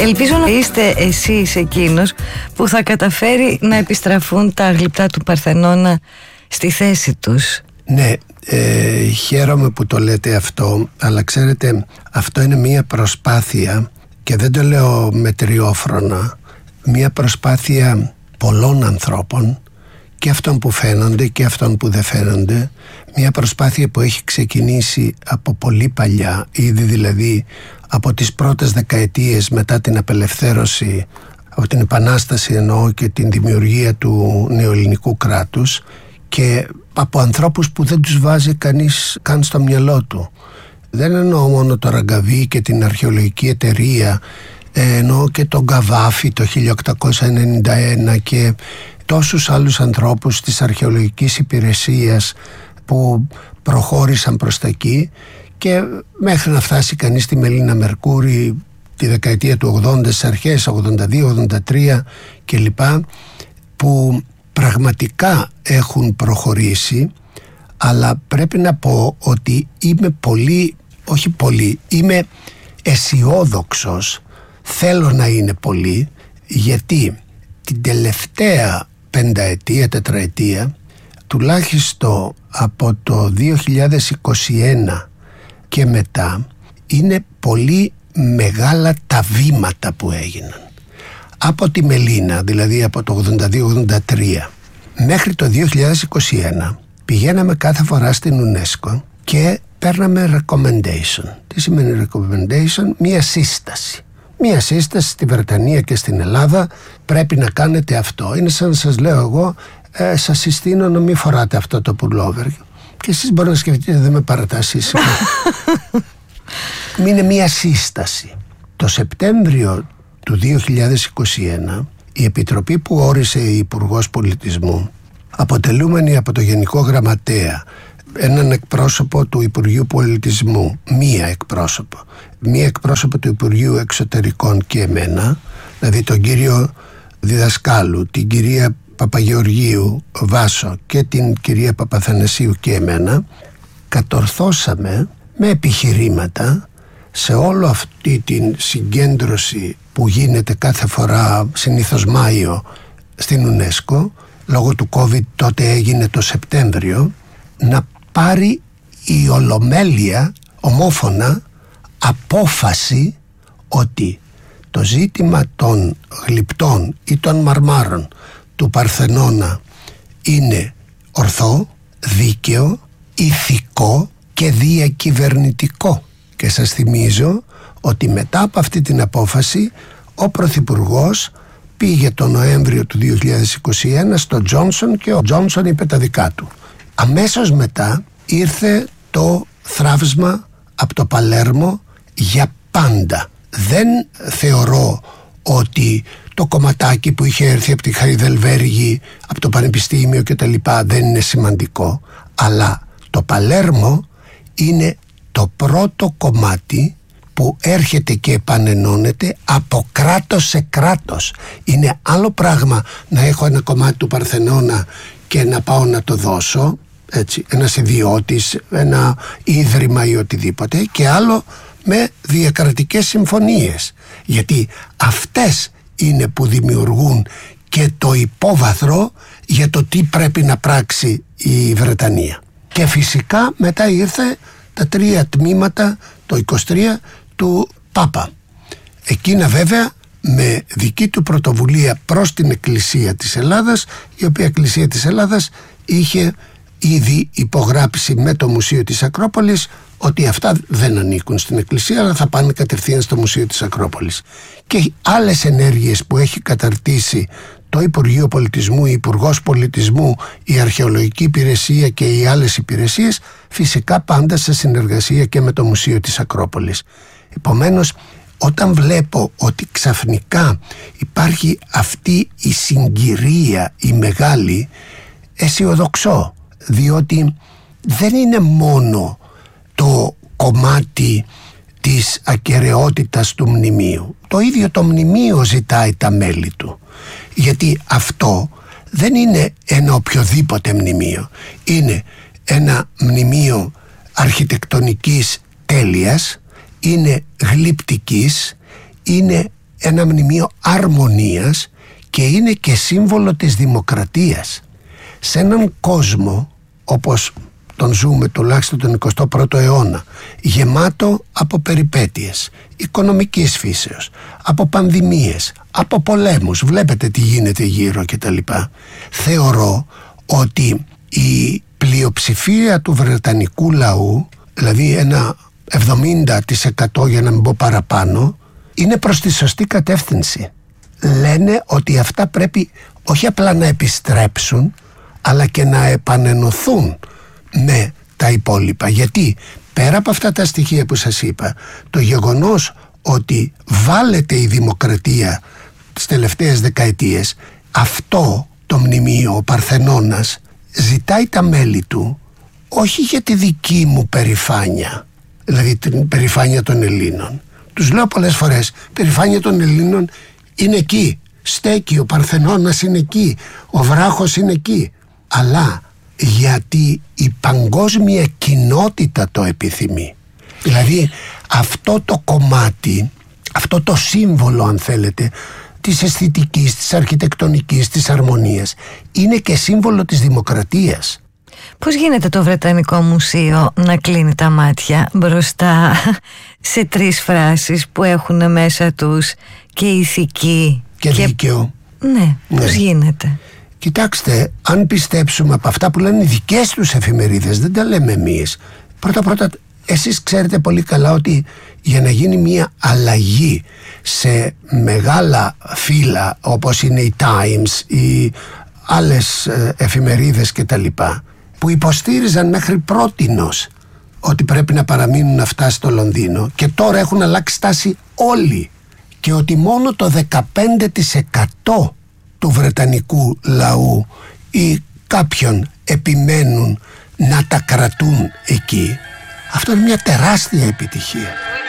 Ελπίζω να είστε εσείς εκείνος που θα καταφέρει να επιστραφούν τα γλυπτά του Παρθενώνα στη θέση τους. Ναι, χαίρομαι που το λέτε αυτό, αλλά ξέρετε, αυτό είναι μια προσπάθεια, και δεν το λέω μετριόφρονα, μια προσπάθεια πολλών ανθρώπων, και αυτών που φαίνονται και αυτών που δεν φαίνονται, μια προσπάθεια που έχει ξεκινήσει από πολύ παλιά, ήδη δηλαδή από τις πρώτες δεκαετίες μετά την απελευθέρωση, από την Επανάσταση εννοώ, και την δημιουργία του νεοελληνικού κράτους, και από ανθρώπους που δεν τους βάζει κανείς καν στο μυαλό του. Δεν εννοώ μόνο το Ραγκαβί και την αρχαιολογική εταιρεία, εννοώ και τον Καβάφη το 1891 και τόσους άλλους ανθρώπους της αρχαιολογικής υπηρεσίας που προχώρησαν προς τα εκεί, και μέχρι να φτάσει κανείς στη Μελίνα Μερκούρη τη δεκαετία του 80, στις αρχές 82-83 κλπ, που πραγματικά έχουν προχωρήσει. Αλλά πρέπει να πω ότι είμαι αισιόδοξος, θέλω να είναι πολύ, γιατί την τελευταία πενταετία, τετραετία, τουλάχιστον από το 2021 και μετά, είναι πολύ μεγάλα τα βήματα που έγιναν. Από τη Μελίνα, δηλαδή από το 82-83 μέχρι το 2021, πηγαίναμε κάθε φορά στην UNESCO και παίρναμε recommendation. Τι σημαίνει recommendation? Μία σύσταση. Μία σύσταση στη Βρετανία και στην Ελλάδα: πρέπει να κάνετε αυτό. Είναι σαν να σας λέω εγώ, σας συστήνω να μην φοράτε αυτό το pullover. Και εσείς μπορείτε να σκεφτείτε, δεν με παρατάσεις. Είναι μία σύσταση. Το Σεπτέμβριο του 2021 η Επιτροπή που όρισε η Υπουργός Πολιτισμού, αποτελούμενη από το Γενικό Γραμματέα, έναν εκπρόσωπο του Υπουργείου Πολιτισμού, μία εκπρόσωπο του Υπουργείου Εξωτερικών και εμένα, δηλαδή τον κύριο Διδασκάλου, την κυρία Παπαγεωργίου Βάσο και την κυρία Παπαθανασίου και εμένα, κατορθώσαμε με επιχειρήματα σε όλη αυτή την συγκέντρωση που γίνεται κάθε φορά, συνήθως Μάιο, στην UNESCO, λόγω του COVID τότε έγινε το Σεπτέμβριο, να πάρει η Ολομέλεια ομόφωνα απόφαση ότι το ζήτημα των γλυπτών ή των μαρμάρων του Παρθενώνα είναι ορθό, δίκαιο, ηθικό και διακυβερνητικό. Και σας θυμίζω ότι μετά από αυτή την απόφαση ο Πρωθυπουργός πήγε τον Νοέμβριο του 2021 στο Τζόνσον και ο Τζόνσον είπε τα δικά του. Αμέσως μετά ήρθε το θραύσμα από το Παλέρμο για πάντα. Δεν θεωρώ ότι το κομματάκι που είχε έρθει από τη Χαϊδελβέργη, από το Πανεπιστήμιο και τα λοιπά δεν είναι σημαντικό, αλλά το Παλέρμο είναι το πρώτο κομμάτι που έρχεται και επανενώνεται από κράτος σε κράτος. Είναι άλλο πράγμα να έχω ένα κομμάτι του Παρθενώνα και να πάω να το δώσω, έτσι, ένας ιδιώτης, ένα ίδρυμα ή οτιδήποτε, και άλλο με διακρατικές συμφωνίες, γιατί αυτές είναι που δημιουργούν και το υπόβαθρο για το τι πρέπει να πράξει η Βρετανία. Και φυσικά μετά ήρθε τα 3 τμήματα, το 23 του Πάπα. Εκείνα βέβαια με δική του πρωτοβουλία προς την Εκκλησία της Ελλάδας, η οποία Εκκλησία της Ελλάδας είχε ήδη υπογράψει με το Μουσείο της Ακρόπολης ότι αυτά δεν ανήκουν στην Εκκλησία, αλλά θα πάνε κατευθείαν στο Μουσείο της Ακρόπολης. Και άλλες ενέργειες που έχει καταρτήσει το Υπουργείο Πολιτισμού, η Υπουργός Πολιτισμού, η Αρχαιολογική Υπηρεσία και οι άλλες υπηρεσίες, φυσικά πάντα σε συνεργασία και με το Μουσείο της Ακρόπολης. Επομένως, όταν βλέπω ότι ξαφνικά υπάρχει αυτή η συγκυρία η μεγάλη, αισιοδοξώ, διότι δεν είναι μόνο το κομμάτι της ακεραιότητας του μνημείου. Το ίδιο το μνημείο ζητάει τα μέλη του, γιατί αυτό δεν είναι ένα οποιοδήποτε μνημείο, είναι ένα μνημείο αρχιτεκτονικής τέλειας, είναι γλυπτικής, είναι ένα μνημείο αρμονίας και είναι και σύμβολο της δημοκρατίας. Σε έναν κόσμο όπως τον ζούμε τουλάχιστον τον 21ο αιώνα, γεμάτο από περιπέτειες οικονομικής φύσεως, από πανδημίες, από πολέμους, βλέπετε τι γίνεται γύρω κτλ. Θεωρώ ότι η πλειοψηφία του βρετανικού λαού, δηλαδή ένα 70% για να μην πω παραπάνω, είναι προς τη σωστή κατεύθυνση. Λένε ότι αυτά πρέπει όχι απλά να επιστρέψουν, αλλά και να επανενωθούν με τα υπόλοιπα. Γιατί πέρα από αυτά τα στοιχεία που σας είπα, το γεγονός ότι βάλετε η δημοκρατία τις τελευταίες δεκαετίες, αυτό το μνημείο, ο Παρθενώνας, ζητάει τα μέλη του όχι για τη δική μου περηφάνεια, δηλαδή την περηφάνεια των Ελλήνων. Τους λέω πολλές φορές, η περηφάνεια των Ελλήνων είναι εκεί, στέκει, ο Παρθενώνας είναι εκεί, ο βράχος είναι εκεί, αλλά γιατί η παγκόσμια κοινότητα το επιθυμεί. Δηλαδή αυτό το κομμάτι, αυτό το σύμβολο αν θέλετε της αισθητικής, της αρχιτεκτονικής, της αρμονίας, είναι και σύμβολο της δημοκρατίας. Πώς γίνεται το Βρετανικό Μουσείο να κλείνει τα μάτια μπροστά σε 3 φράσεις που έχουν μέσα τους και ηθική και δίκαιο? Ναι, πώς γίνεται? Κοιτάξτε, αν πιστέψουμε από αυτά που λένε οι δικές τους εφημερίδες, δεν τα λέμε εμείς. Πρώτα, εσείς ξέρετε πολύ καλά ότι για να γίνει μια αλλαγή σε μεγάλα φύλλα όπως είναι οι Times ή άλλες εφημερίδες κτλ, που υποστήριζαν μέχρι πρότινος ότι πρέπει να παραμείνουν αυτά στο Λονδίνο, και τώρα έχουν αλλάξει στάση όλοι, και ότι μόνο το 15% του βρετανικού λαού ή κάποιον επιμένουν να τα κρατούν εκεί, αυτό είναι μια τεράστια επιτυχία.